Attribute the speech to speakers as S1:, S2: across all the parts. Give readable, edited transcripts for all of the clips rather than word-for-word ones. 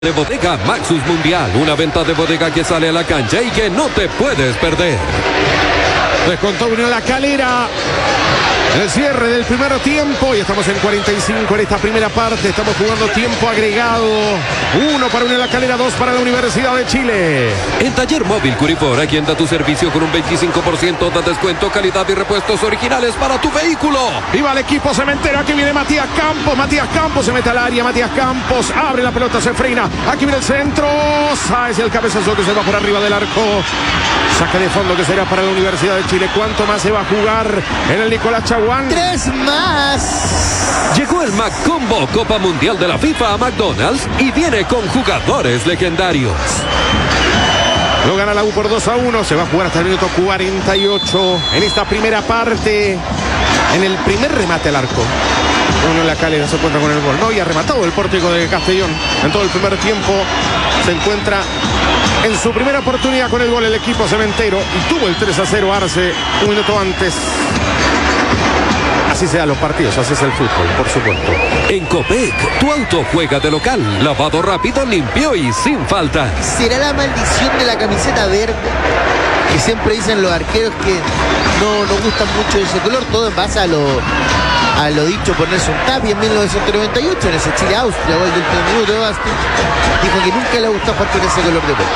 S1: De Bodega Maxus Mundial, una venta de bodega que sale a la cancha y que no te puedes perder.
S2: Descontó Unión La Calera en el cierre del primer tiempo y estamos en 45 en esta primera parte. Estamos jugando tiempo agregado. 1 para Unión La Calera, 2 para la Universidad de Chile.
S1: En Taller Móvil Curipor, agenda tu servicio con un 25% de descuento, calidad y repuestos originales para tu vehículo.
S2: Viva el equipo cementero. Aquí viene Matías Campos. Matías Campos se mete al área. Matías Campos abre la pelota, se frena. Aquí viene el centro. Sáez el cabezazo que se va por arriba del arco. Saque de fondo que será para la Universidad de Chile. ¿Cuánto más se va a jugar en el Nicolás Chaguán?
S3: 3 más.
S1: Llegó el McCombo Copa Mundial de la FIFA a McDonald's y viene con jugadores legendarios.
S2: Lo gana la U por 2-1. Se va a jugar hasta el minuto 48 en esta primera parte. En el primer remate al arco, Unión La Calera se encuentra con el gol. No había rematado el pórtico de Castellón en todo el primer tiempo. Se encuentra en su primera oportunidad con el gol el equipo cementero y tuvo el 3-0 Arce un minuto antes. Así se dan los partidos, así es el fútbol, por supuesto.
S1: En Copec, tu auto juega de local. Lavado rápido, limpio y sin falta.
S3: ¿Será la maldición de la camiseta verde? Que siempre dicen los arqueros que no nos gusta mucho ese color, todo en base a lo dicho por Nelson Tapia en 1998 en ese Chile-Austria, gol del último minuto de Bastos. Dijo que nunca le gustó jugar con ese color de pelo.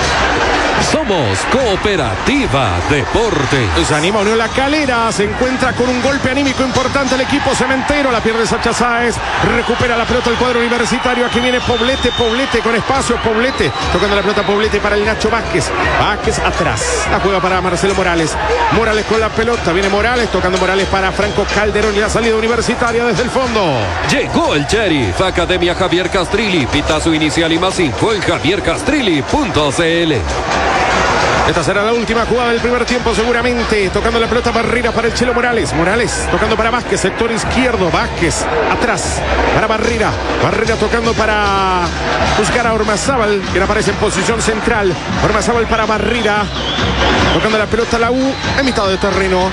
S1: Somos Cooperativa Deporte.
S2: Se anima Unión La Calera, se encuentra con un golpe anímico importante el equipo cementero, la pierde Sacha Sáez, recupera la pelota el cuadro universitario, aquí viene Poblete con espacio, Poblete, tocando la pelota Poblete para el Nacho Vázquez atrás, la juega para Marcelo Morales con la pelota, viene Morales, tocando Morales para Franco Calderón y la salida universitaria desde el fondo.
S1: Llegó el Sheriff, Academia Javier Castrilli, pitazo inicial y más info en javiercastrilli.cl.
S2: Esta será la última jugada del primer tiempo seguramente. Tocando la pelota Barrera para el Chelo Morales. Morales tocando para Vázquez, sector izquierdo. Vázquez atrás para Barrera. Barrera tocando para buscar a Ormazábal, quien aparece en posición central. Ormazábal para Barrera. Tocando la pelota la U en mitad de terreno.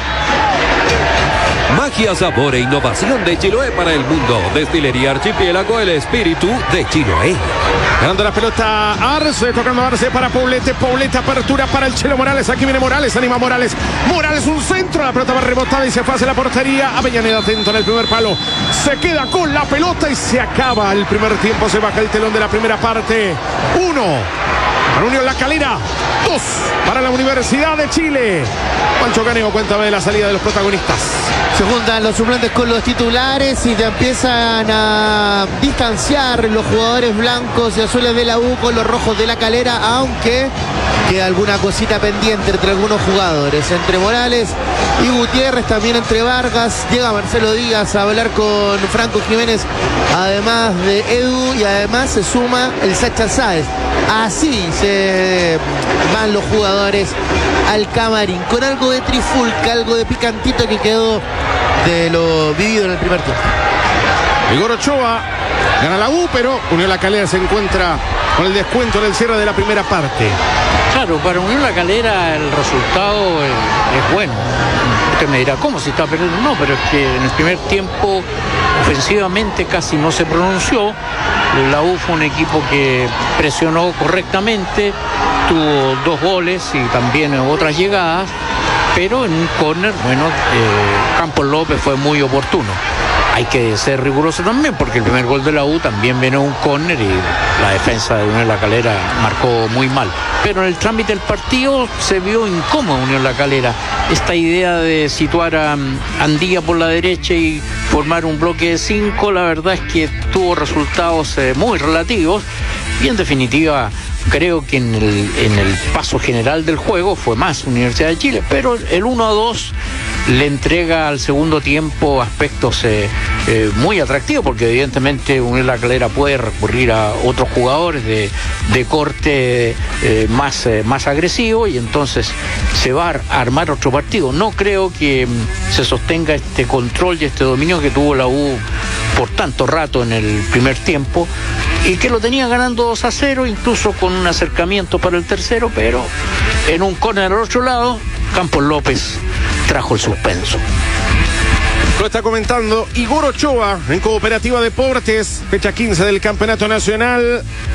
S1: Magia, sabor e innovación de Chiloé para el mundo. Destilería Archipiélago, el espíritu de Chiloé.
S2: Ganando la pelota Arce, tocando Arce para Poblete, apertura para el Chelo Morales, aquí viene Morales, anima Morales, un centro, la pelota va rebotada y se fue hacia la portería, Avellaneda atento en el primer palo, se queda con la pelota y se acaba el primer tiempo, se baja el telón de la primera parte, 1 para Unión La Calera, 2 para la Universidad de Chile. Pancho Caneo, cuéntame de la salida de los protagonistas.
S3: Se juntan los suplentes con los titulares y te empiezan a distanciar los jugadores blancos y azules de la U con los rojos de La Calera, aunque queda alguna cosita pendiente entre algunos jugadores, entre Morales y Gutiérrez, también entre Vargas. Llega Marcelo Díaz a hablar con Franco Jiménez, además de Edu, y además se suma el Sacha Sáez. Así se van los jugadores al camarín, con algo de trifulca, algo de picantito que quedó de lo vivido en el primer tiempo.
S2: Igor Ochoa gana la U, pero Unión La Calera se encuentra con el descuento en el cierre de la primera parte.
S4: Claro, para Unión La Calera el resultado es bueno. Usted me dirá, ¿cómo se está perdiendo? No, pero es que en el primer tiempo ofensivamente casi no se pronunció. La U fue un equipo que presionó correctamente, tuvo 2 goles y también otras llegadas, pero en un córner, Campos López fue muy oportuno. Hay que ser riguroso también, porque el primer gol de la U también viene un córner y la defensa de Unión La Calera marcó muy mal. Pero en el trámite del partido se vio incómodo Unión La Calera. Esta idea de situar a Andía por la derecha y formar un bloque de 5, la verdad es que tuvo resultados muy relativos. Y en definitiva, creo que en el paso general del juego fue más Universidad de Chile, pero el 1-2 le entrega al segundo tiempo aspectos muy atractivos, porque evidentemente Unión La Calera puede recurrir a otros jugadores de corte más agresivo, y entonces se va a armar otro partido. No creo que se sostenga este control y este dominio que tuvo la U por tanto rato en el primer tiempo, y que lo tenía ganando 2-0, incluso con un acercamiento para el tercero, pero en un córner al otro lado, Campos López trajo el suspenso.
S2: Lo está comentando Igor Ochoa en Cooperativa Deportes, fecha 15 del Campeonato Nacional.